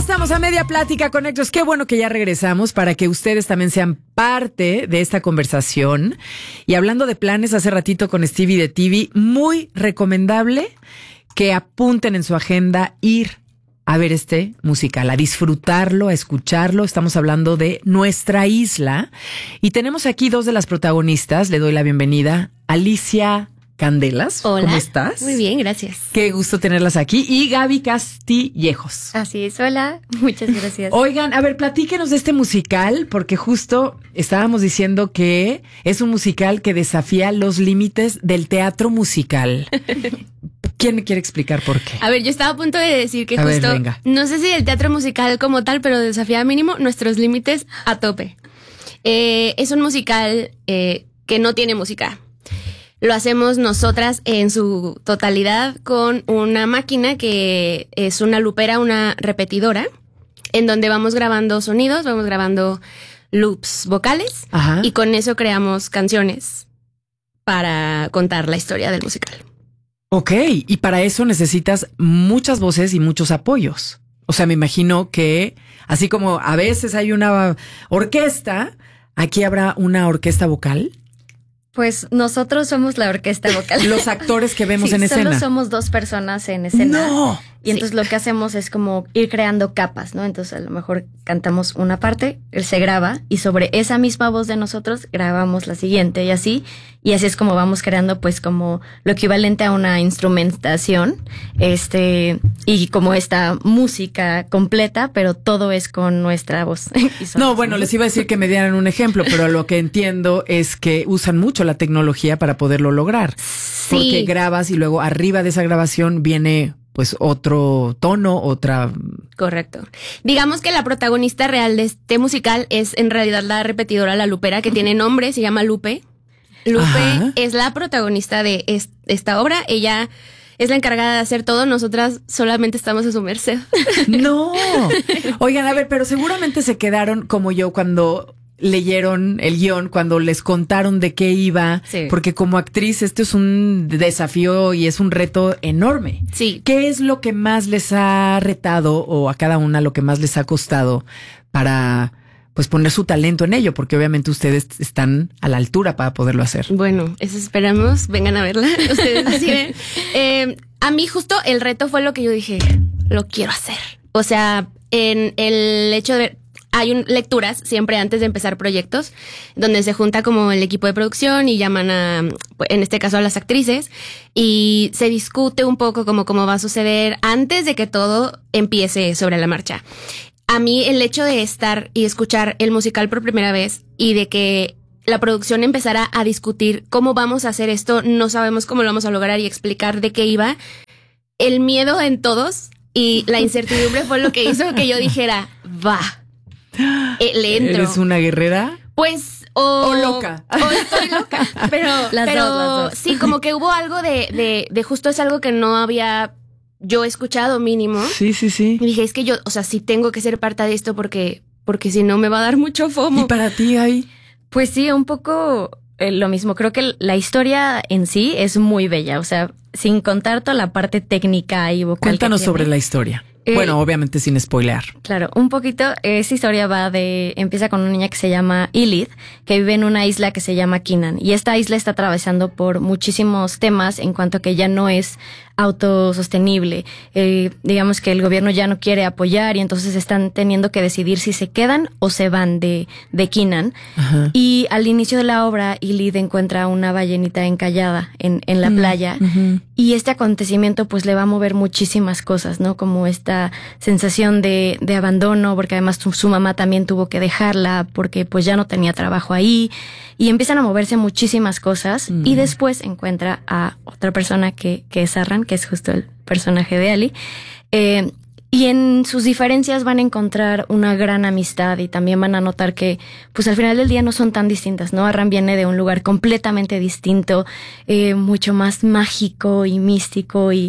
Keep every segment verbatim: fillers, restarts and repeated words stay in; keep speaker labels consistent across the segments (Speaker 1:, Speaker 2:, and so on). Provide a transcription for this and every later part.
Speaker 1: estamos a media plática, Conectos. Qué bueno que ya regresamos para que ustedes también sean parte de esta conversación. Y hablando de planes, hace ratito con Stevie de T V, muy recomendable que apunten en su agenda ir a ver este musical, a disfrutarlo, a escucharlo. Estamos hablando de Nuestra Isla. Y tenemos aquí dos de las protagonistas. Le doy la bienvenida. Alicia Candelas.
Speaker 2: Hola.
Speaker 1: ¿Cómo estás?
Speaker 2: Muy bien, gracias.
Speaker 1: Qué gusto tenerlas aquí. Y Gaby Castillejos.
Speaker 2: Así es, hola. Muchas gracias.
Speaker 1: Oigan, a ver, platíquenos de este musical, porque justo estábamos diciendo que es un musical que desafía los límites del teatro musical. ¿Quién me quiere explicar por qué?
Speaker 2: A ver, yo estaba a punto de decir que
Speaker 1: a
Speaker 2: justo,
Speaker 1: ver, venga.
Speaker 2: no sé si el teatro musical como tal, pero desafía mínimo nuestros límites a tope. Eh, es un musical eh, que no tiene música. Lo hacemos nosotras en su totalidad con una máquina que es una lupera, una repetidora, en donde vamos grabando sonidos, vamos grabando loops vocales. Ajá. Y con eso creamos canciones para contar la historia del musical.
Speaker 1: Ok, y para eso necesitas muchas voces y muchos apoyos. O sea, me imagino que así como a veces hay una orquesta, aquí habrá una orquesta vocal.
Speaker 3: Pues nosotros somos la orquesta vocal.
Speaker 1: Los actores que vemos
Speaker 3: sí,
Speaker 1: en escena.
Speaker 3: Solo somos dos personas en escena.
Speaker 1: ¡No!
Speaker 3: Y entonces sí. Lo que hacemos es como ir creando capas, ¿no? Entonces a lo mejor cantamos una parte, él se graba y sobre esa misma voz de nosotros grabamos la siguiente y así. Y así es como vamos creando pues como lo equivalente a una instrumentación, este, y como esta música completa, pero todo es con nuestra voz.
Speaker 1: No, bueno, les iba a decir que me dieran un ejemplo, pero lo que entiendo es que usan mucho la tecnología para poderlo lograr.
Speaker 2: Sí.
Speaker 1: Porque grabas y luego arriba de esa grabación viene pues otro tono, otra...
Speaker 2: Correcto. Digamos que la protagonista real de este musical es en realidad la repetidora, la lupera, que tiene nombre, se llama Lupe. Lupe Ajá. es la protagonista de est- esta obra. Ella es la encargada de hacer todo. Nosotras solamente estamos a su merced.
Speaker 1: No. Oigan, a ver, pero seguramente se quedaron como yo cuando leyeron el guión, cuando les contaron de qué iba.
Speaker 2: Sí.
Speaker 1: Porque como actriz esto es un desafío y es un reto enorme.
Speaker 2: Sí.
Speaker 1: ¿Qué es lo que más les ha retado o a cada una lo que más les ha costado para... pues poner su talento en ello, porque obviamente ustedes están a la altura para poderlo hacer?
Speaker 2: Bueno, eso esperamos. Vengan a verla. Ustedes deciden. Eh, a mí justo el reto fue lo que yo dije, lo quiero hacer. O sea, en el hecho de... Hay un, lecturas siempre antes de empezar proyectos, donde se junta como el equipo de producción y llaman a, en este caso a las actrices, y se discute un poco como cómo va a suceder antes de que todo empiece sobre la marcha. A mí el hecho de estar y escuchar el musical por primera vez y de que la producción empezara a discutir cómo vamos a hacer esto, no sabemos cómo lo vamos a lograr y explicar de qué iba, el miedo en todos y la incertidumbre fue lo que hizo que yo dijera, va, eh, le entro.
Speaker 1: ¿Eres una guerrera?
Speaker 2: Pues, o...
Speaker 1: O loca.
Speaker 2: O estoy loca. Pero,
Speaker 3: las
Speaker 2: pero
Speaker 3: dos, las dos.
Speaker 2: Sí, como que hubo algo de, de, de justo es algo que no había... yo he escuchado mínimo.
Speaker 1: Sí, sí, sí.
Speaker 2: Y dije, es que yo, o sea, sí tengo que ser parte de esto porque, porque si no me va a dar mucho FOMO.
Speaker 1: ¿Y para ti ahí?
Speaker 3: Pues sí, un poco eh, lo mismo. Creo que la historia en sí es muy bella. O sea, sin contar toda la parte técnica y vocal.
Speaker 1: Cuéntanos sobre la historia. Eh, bueno, obviamente sin spoilear.
Speaker 3: Claro, un poquito. Esa historia va de... Empieza con una niña que se llama Elith, que vive en una isla que se llama Kinan. Y esta isla está atravesando por muchísimos temas en cuanto a que ya no es autosostenible. Eh, digamos que el gobierno ya no quiere apoyar y entonces están teniendo que decidir si se quedan o se van de, de Kinan. Ajá. Y al inicio de la obra, Elith encuentra una ballenita encallada en, en la mm, playa. Uh-huh. Y este acontecimiento pues le va a mover muchísimas cosas, ¿no? Como esta sensación de, de abandono, porque además su, su mamá también tuvo que dejarla porque pues ya no tenía trabajo ahí. Y empiezan a moverse muchísimas cosas. Mm. Y después encuentra a otra persona que, que es Arran, que es justo el personaje de Ali. Eh, y en sus diferencias van a encontrar una gran amistad y también van a notar que, pues al final del día no son tan distintas, ¿no? Arran viene de un lugar completamente distinto, eh, mucho más mágico y místico y,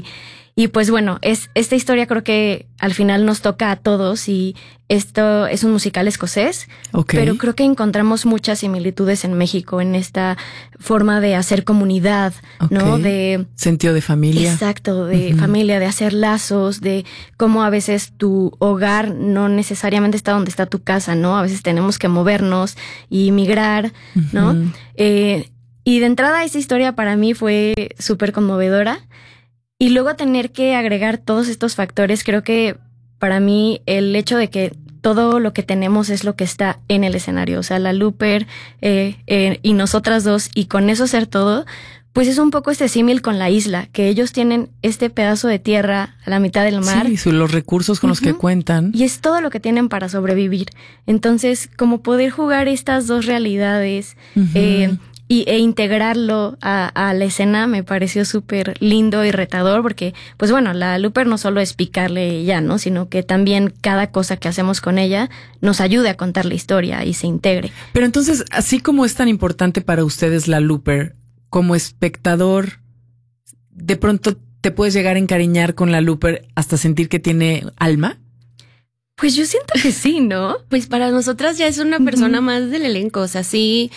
Speaker 3: Y pues bueno, es esta historia creo que al final nos toca a todos y esto es un musical escocés,
Speaker 1: okay.
Speaker 3: pero creo que encontramos muchas similitudes en México en esta forma de hacer comunidad, okay. ¿no? De
Speaker 1: sentido de familia.
Speaker 3: Exacto, de
Speaker 1: uh-huh. familia,
Speaker 3: de hacer lazos, de cómo a veces tu hogar no necesariamente está donde está tu casa, ¿no? A veces tenemos que movernos y migrar, uh-huh. ¿no? Eh, y de entrada esa historia para mí fue súper conmovedora. Y luego tener que agregar todos estos factores, creo que para mí el hecho de que todo lo que tenemos es lo que está en el escenario, o sea, la Looper eh, eh, y nosotras dos, y con eso ser todo, pues es un poco este símil con la isla, que ellos tienen este pedazo de tierra a la mitad del mar.
Speaker 1: Sí, los recursos con uh-huh. los que cuentan.
Speaker 3: Y es todo lo que tienen para sobrevivir. Entonces, como poder jugar estas dos realidades, uh-huh. eh, Y, e integrarlo a, a la escena me pareció súper lindo y retador porque, pues bueno, la Looper no solo es picarle ya, ¿no? Sino que también cada cosa que hacemos con ella nos ayude a contar la historia y se integre.
Speaker 1: Pero entonces, así como es tan importante para ustedes la Looper, como espectador, ¿de pronto te puedes llegar a encariñar con la Looper hasta sentir que tiene alma?
Speaker 3: Pues yo siento que sí, ¿no?
Speaker 2: Pues para nosotras ya es una persona uh-huh. más del elenco, o sea, sí...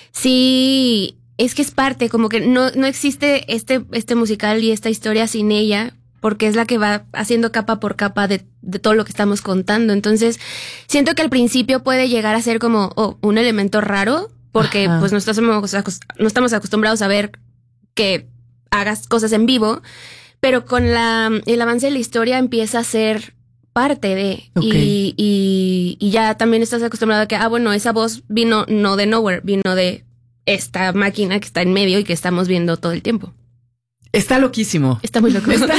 Speaker 2: Sí, es que es parte, como que no, no existe este, este musical y esta historia sin ella, porque es la que va haciendo capa por capa de, de todo lo que estamos contando. Entonces, siento que al principio puede llegar a ser como oh, un elemento raro, porque Ajá. pues no estamos, no estamos acostumbrados a ver que hagas cosas en vivo, pero con la, el avance de la historia empieza a ser parte de, okay. y, y, y ya también estás acostumbrado a que, ah, bueno, esa voz vino no de nowhere, vino de esta máquina que está en medio y que estamos viendo todo el tiempo.
Speaker 1: Está loquísimo.
Speaker 2: Está muy loco.
Speaker 1: Está...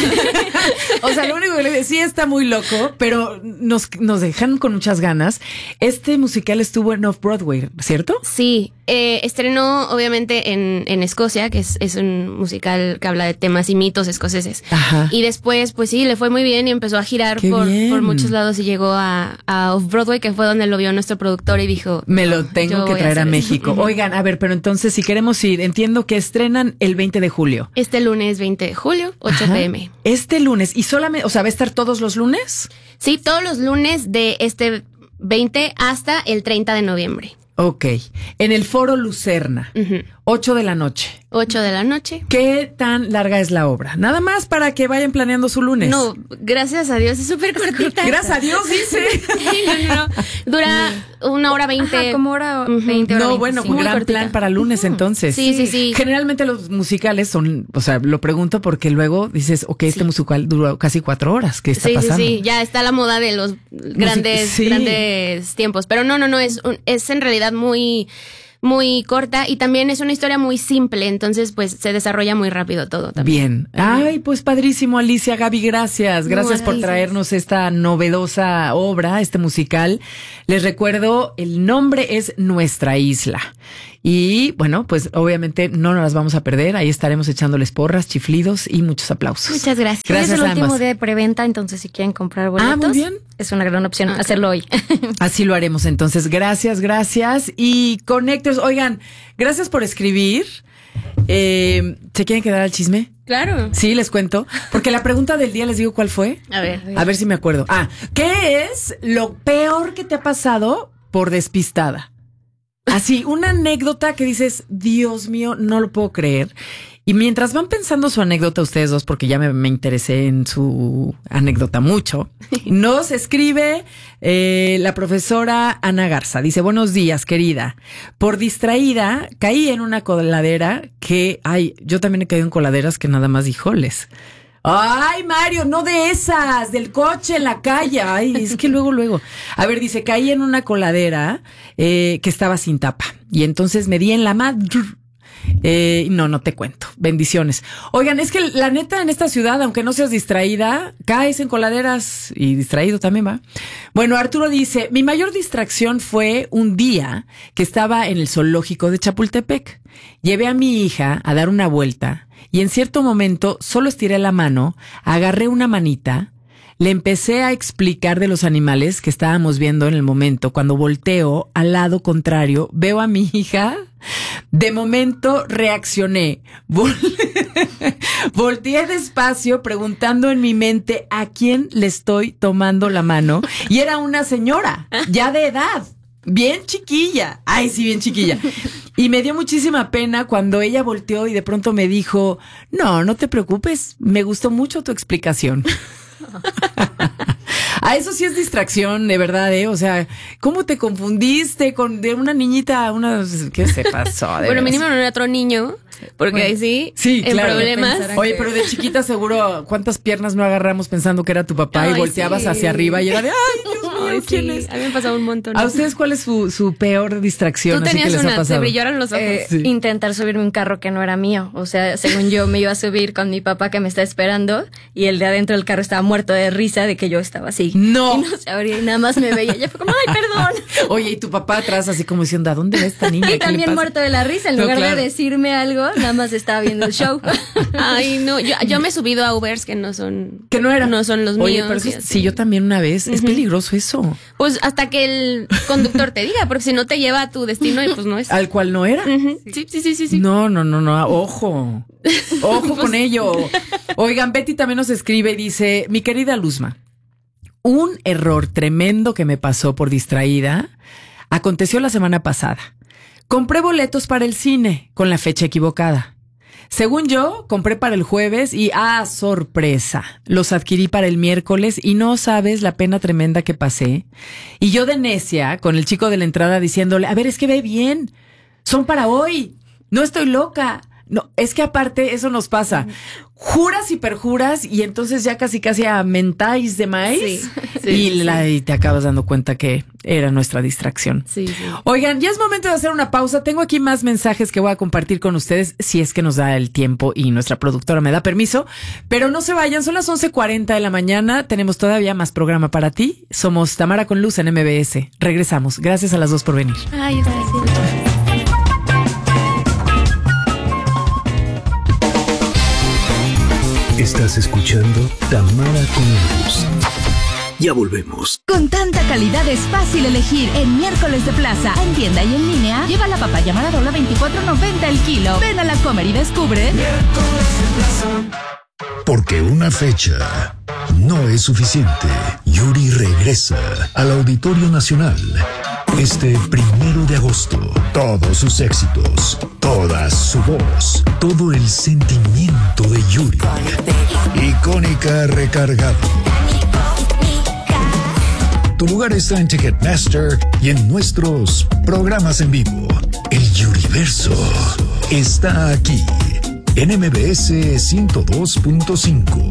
Speaker 1: O sea, lo único que le digo, sí está muy loco, pero nos, nos dejan con muchas ganas. Este musical estuvo en Off-Broadway, ¿cierto?
Speaker 2: Sí, eh, estrenó obviamente en, en Escocia, que es, es un musical que habla de temas y mitos escoceses.
Speaker 1: Ajá.
Speaker 2: Y después, pues sí, le fue muy bien y empezó a girar por, por muchos lados y llegó a, a Off-Broadway, que fue donde lo vio nuestro productor y dijo...
Speaker 1: Me lo tengo que traer a, a México. Eso. Oigan, a ver, pero entonces si queremos ir, entiendo que estrenan el veinte de julio.
Speaker 2: Este lunes veinte de julio, ocho pm.
Speaker 1: Este lunes, y solamente, o sea, ¿va a estar todos los lunes?
Speaker 2: Sí, todos los lunes de este veinte hasta el treinta de noviembre.
Speaker 1: Ok. En el Foro Lucerna, uh-huh. ocho de la noche.
Speaker 2: ocho de la noche.
Speaker 1: ¿Qué tan larga es la obra? Nada más para que vayan planeando su lunes.
Speaker 2: No, gracias a Dios, es súper cortita.
Speaker 1: Gracias a Dios, dice.
Speaker 2: no, no, no. Dura una hora veinte.
Speaker 3: Ajá, como hora veinte.
Speaker 1: Uh-huh.
Speaker 3: Hora
Speaker 1: no, bueno,
Speaker 2: sí,
Speaker 1: un gran
Speaker 2: cortita.
Speaker 1: plan para lunes uh-huh. entonces.
Speaker 2: Sí, sí, sí.
Speaker 1: Generalmente los musicales son, o sea, lo pregunto porque luego dices, ok, este sí. musical duró casi cuatro horas. ¿Qué está
Speaker 2: sí,
Speaker 1: pasando?
Speaker 2: Sí, sí, ya está la moda de los grandes, sí. grandes tiempos. Pero no, no, no, es, un, es en realidad muy... muy corta y también es una historia muy simple, entonces pues se desarrolla muy rápido todo también.
Speaker 1: Bien. Ay, pues padrísimo, Alicia, Gaby, gracias. Gracias no, por traernos esta novedosa obra, este musical. Les recuerdo, el nombre es Nuestra Isla. Y bueno, pues obviamente no nos las vamos a perder. Ahí estaremos echándoles porras, chiflidos y muchos aplausos.
Speaker 2: Muchas gracias.
Speaker 1: Gracias
Speaker 3: es el
Speaker 1: a
Speaker 3: último
Speaker 1: ambas.
Speaker 3: día de preventa, entonces si quieren comprar boletos,
Speaker 1: ah, muy bien.
Speaker 3: Es una gran opción okay. hacerlo hoy.
Speaker 1: Así lo haremos entonces. Gracias, gracias. Y Connectors, oigan, gracias por escribir. Eh, ¿Se quieren quedar al chisme?
Speaker 2: Claro.
Speaker 1: Sí, les cuento. Porque la pregunta del día, les digo cuál fue.
Speaker 2: A ver.
Speaker 1: A ver si me acuerdo. Ah, ¿qué es lo peor que te ha pasado por despistada? Así, una anécdota que dices, Dios mío, no lo puedo creer. Y mientras van pensando su anécdota ustedes dos, porque ya me, me interesé en su anécdota mucho, nos escribe eh, la profesora Ana Garza. Dice, buenos días, querida. Por distraída, caí en una coladera que, ay, yo también he caído en coladeras que nada más híjoles. Ay, Mario, no de esas, del coche en la calle. Ay, es que luego, luego. A ver, dice, caí en una coladera eh, que estaba sin tapa. Y entonces me di en la madre. Eh, no, no te cuento. Bendiciones. Oigan, es que la neta en esta ciudad, aunque no seas distraída, caes en coladeras y distraído también va. Bueno, Arturo dice, mi mayor distracción fue un día que estaba en el zoológico de Chapultepec. Llevé a mi hija a dar una vuelta y en cierto momento solo estiré la mano, agarré una manita, Le empecé a explicar de los animales que estábamos viendo en el momento. Cuando volteo al lado contrario, veo a mi hija. De momento reaccioné. Vol- Volteé despacio preguntando en mi mente a quién le estoy tomando la mano. Y era una señora, ya de edad, bien chiquilla. Ay, sí, bien chiquilla. Y me dio muchísima pena cuando ella volteó y de pronto me dijo, no, no te preocupes, me gustó mucho tu explicación. A eso sí es distracción, de verdad, ¿eh? O sea, ¿cómo te confundiste con de una niñita a una... ¿Qué se pasó?
Speaker 2: Bueno, veras? Mínimo no era otro niño, porque bueno, ahí sí,
Speaker 1: sí
Speaker 2: en
Speaker 1: claro,
Speaker 2: problemas.
Speaker 1: Oye, pero de chiquita seguro, ¿cuántas piernas no agarramos pensando que era tu papá? Ay, y volteabas sí. hacia arriba y era de, ay, Dios mío, ay, ¿quién sí. es?
Speaker 2: A mí me ha pasado un montón.
Speaker 1: ¿A ustedes cuál es su, su peor distracción?
Speaker 2: Tú tenías
Speaker 1: así que les
Speaker 2: una,
Speaker 1: ha pasado?
Speaker 2: te brillaron los ojos.
Speaker 3: Eh,
Speaker 1: sí.
Speaker 3: Intentar subirme un carro que no era mío. O sea, según yo me iba a subir con mi papá que me está esperando y el de adentro del carro estaba muerto de risa de que yo estaba así.
Speaker 1: No.
Speaker 3: Y no se abría y nada más me veía. Ya fue como, ay, perdón.
Speaker 1: Oye, y tu papá atrás así como diciendo, ¿a dónde va esta niña?
Speaker 3: Y también muerto de la risa. En
Speaker 1: no,
Speaker 3: lugar
Speaker 1: claro.
Speaker 3: de decirme algo, nada más estaba viendo el show.
Speaker 2: Ay, no, yo, yo me he subido a Ubers que no son...
Speaker 1: Que no eran.
Speaker 2: No son los
Speaker 1: Oye,
Speaker 2: míos.
Speaker 1: pero eso, sí, yo también una vez. Uh-huh. Es peligroso eso.
Speaker 2: Pues hasta que el conductor te diga, porque si no te lleva a tu destino y pues no es.
Speaker 1: ¿Al cual no era?
Speaker 2: Uh-huh. Sí, sí, sí, sí, sí.
Speaker 1: No, no, no, no, ojo. Ojo pues... con ello. Oigan, Betty también nos escribe y dice, mi querida Luzma, un error tremendo que me pasó por distraída aconteció la semana pasada. Compré boletos para el cine con la fecha equivocada. Según yo, compré para el jueves y ¡ah, sorpresa! Los adquirí para el miércoles y no sabes la pena tremenda que pasé. Y yo de necia, con el chico de la entrada diciéndole, a ver, es que ve bien, son para hoy, no estoy loca. No, es que aparte eso nos pasa. Juras y perjuras y entonces ya casi casi mentáis de maíz
Speaker 2: sí, sí,
Speaker 1: y,
Speaker 2: sí,
Speaker 1: la,
Speaker 2: sí.
Speaker 1: y te acabas dando cuenta que era nuestra distracción.
Speaker 2: Sí, sí.
Speaker 1: Oigan, ya es momento de hacer una pausa. Tengo aquí más mensajes que voy a compartir con ustedes si es que nos da el tiempo y nuestra productora me da permiso. Pero no se vayan, son las once cuarenta de la mañana. Tenemos todavía más programa para ti. Somos Tamara con Luz en M B S. Regresamos. Gracias a las dos por venir.
Speaker 2: Ay, gracias.
Speaker 4: Estás escuchando Tamara con Luz. Ya volvemos.
Speaker 5: Con tanta calidad es fácil elegir. En Miércoles de Plaza, en tienda y en línea, lleva la papaya Maradola veinticuatro noventa el kilo. Ven a la Comer y descubre.
Speaker 4: Miércoles de Plaza. Porque una fecha no es suficiente. Yuri regresa al Auditorio Nacional. Este primero de agosto, todos sus éxitos, toda su voz, todo el sentimiento de Yuri. Icónica recargado. Tu lugar está en Ticketmaster y en nuestros programas en vivo. El Yuriverso está aquí en M B S ciento dos punto cinco.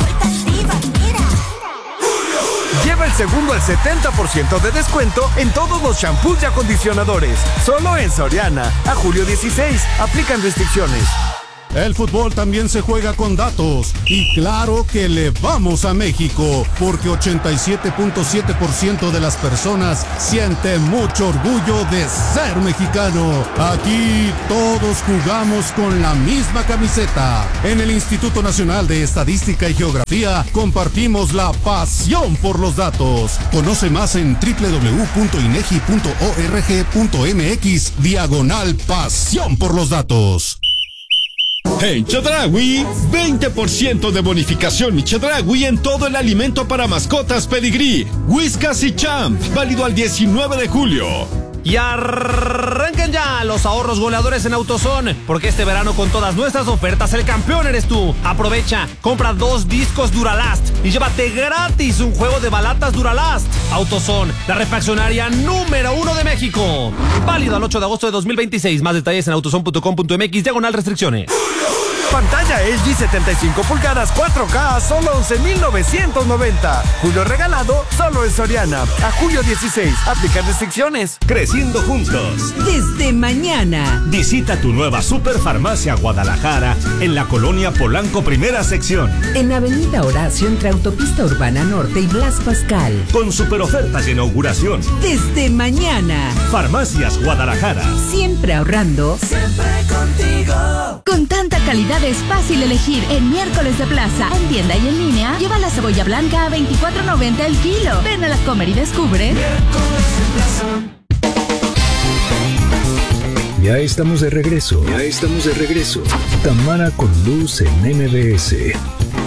Speaker 6: Lleva el segundo al setenta por ciento de descuento en todos los shampoos y acondicionadores. Solo en Soriana. A julio dieciséis. Aplican restricciones.
Speaker 7: El fútbol también se juega con datos. Y claro que le vamos a México, porque ochenta y siete punto siete por ciento de las personas siente mucho orgullo de ser mexicano. Aquí todos jugamos con la misma camiseta. En el Instituto Nacional de Estadística y Geografía compartimos la pasión por los datos. Conoce más en doble u doble u doble u punto inegi punto org punto mx diagonal pasión por los datos.
Speaker 8: En Chedraui, veinte por ciento de bonificación y Chedraui en todo el alimento para mascotas Pedigrí, Whiskas y Champ, válido al diecinueve de julio.
Speaker 9: Y arranquen ya los ahorros goleadores en AutoZone, porque este verano con todas nuestras ofertas el campeón eres tú. Aprovecha, compra dos discos Duralast y llévate gratis un juego de balatas Duralast. AutoZone, la refaccionaria número uno de México. Válido al ocho de agosto de dos mil veintiséis. Más detalles en autozone punto com punto mx diagonal restricciones.
Speaker 6: Pantalla L G setenta y cinco pulgadas cuatro K a solo once mil novecientos noventa. Julio regalado solo en Soriana. A julio dieciséis. Aplican restricciones.
Speaker 10: Creciendo juntos.
Speaker 11: Desde mañana.
Speaker 10: Visita tu nueva Superfarmacia Guadalajara en la colonia Polanco Primera Sección.
Speaker 11: En Avenida Horacio entre Autopista Urbana Norte y Blas Pascal.
Speaker 10: Con super ofertas de inauguración.
Speaker 11: Desde mañana.
Speaker 10: Farmacias Guadalajara.
Speaker 11: Siempre ahorrando.
Speaker 6: Siempre contigo.
Speaker 5: Con tanta calidad verdad es fácil elegir en Miércoles de Plaza. En tienda y en línea, lleva la cebolla blanca a veinticuatro noventa el kilo. Ven a la Comer y descubre.
Speaker 4: Ya estamos de regreso. Ya estamos de regreso. Tamara con Luz en M B S.